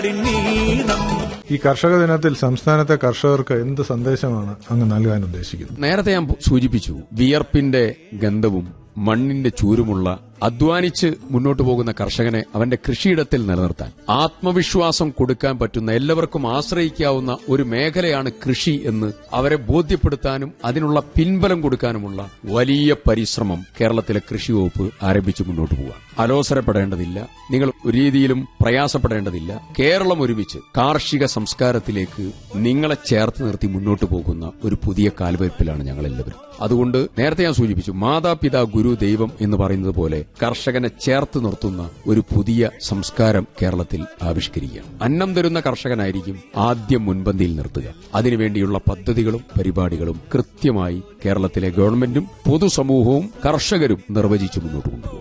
ഈ കർഷക ദിനത്തിൽ സംസ്ഥാനത്തെ കർഷകർക്ക് എന്ത് സന്ദേശമാണ് അങ്ങ് നൽകാൻ ഉദ്ദേശിക്കുന്നത്? നേരത്തെ ഞാൻ സൂചിപ്പിച്ചു, വിയർപ്പിന്റെ ഗന്ധവും മണ്ണിന്റെ ചൂരുമുള്ള അധ്വാനിച്ച് മുന്നോട്ടു പോകുന്ന കർഷകനെ അവന്റെ കൃഷിയിടത്തിൽ നിലനിർത്താൻ ആത്മവിശ്വാസം കൊടുക്കാൻ പറ്റുന്ന, എല്ലാവർക്കും ആശ്രയിക്കാവുന്ന ഒരു മേഖലയാണ് കൃഷി എന്ന് അവരെ ബോധ്യപ്പെടുത്താനും അതിനുള്ള പിൻബലം കൊടുക്കാനുമുള്ള വലിയ പരിശ്രമം കേരളത്തിലെ കൃഷി വകുപ്പ് ആരംഭിച്ച് മുന്നോട്ട് പോകാൻ. അലോസരപ്പെടേണ്ടതില്ല, നിങ്ങൾ ഒരു രീതിയിലും പ്രയാസപ്പെടേണ്ടതില്ല. കേരളം ഒരുമിച്ച് കാർഷിക സംസ്കാരത്തിലേക്ക് നിങ്ങളെ ചേർത്ത് നിർത്തി മുന്നോട്ട് പോകുന്ന ഒരു പുതിയ കാൽവയ്പിലാണ് ഞങ്ങളെല്ലാവരും. അതുകൊണ്ട് നേരത്തെ ഞാൻ സൂചിപ്പിച്ചു, മാതാപിതാ ഗുരു ദൈവം എന്ന് പറയുന്നത് പോലെ കർഷകനെ ചേർത്ത് നിർത്തുന്ന ഒരു പുതിയ സംസ്കാരം കേരളത്തിൽ ആവിഷ്കരിക്കുക. അന്നം തരുന്ന കർഷകനായിരിക്കും ആദ്യം മുൻപന്തിയിൽ നിർത്തുക. അതിനുവേണ്ടിയുള്ള പദ്ധതികളും പരിപാടികളും കൃത്യമായി കേരളത്തിലെ ഗവൺമെന്റും പൊതുസമൂഹവും കർഷകരും നിർവചിച്ച് മുന്നോട്ട് കൊണ്ടുപോകും.